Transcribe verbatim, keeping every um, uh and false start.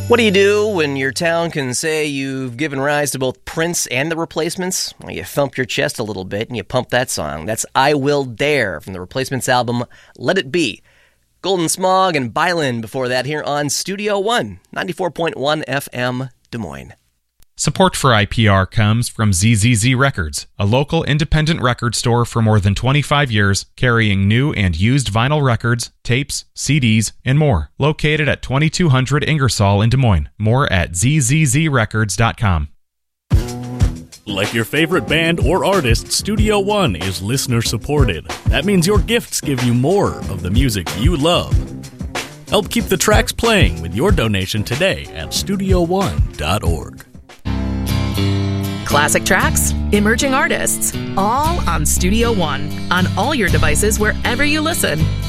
What do you do when your town can say you've given rise to both Prince and the Replacements? Well, you thump your chest a little bit and you pump that song. That's I Will Dare from the Replacements album Let It Be. Golden Smog and Byland before that here on Studio One, ninety-four point one F M, Des Moines. Support for I P R comes from Z Z Z Records, a local independent record store for more than twenty-five years, carrying new and used vinyl records, tapes, C Ds, and more. Located at twenty-two hundred Ingersoll in Des Moines. More at z z z records dot com. Like your favorite band or artist, Studio One is listener-supported. That means your gifts give you more of the music you love. Help keep the tracks playing with your donation today at studio one dot org. Classic tracks, emerging artists, all on Studio One, on all your devices wherever you listen.